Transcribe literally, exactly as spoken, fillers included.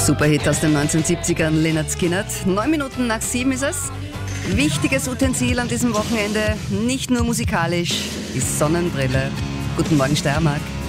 Superhit aus den neunzehnhundertsiebzigern, Lynyrd Skynyrd. Neun Minuten nach sieben ist es. Wichtiges Utensil an diesem Wochenende, nicht nur musikalisch, die Sonnenbrille. Guten Morgen, Steiermark.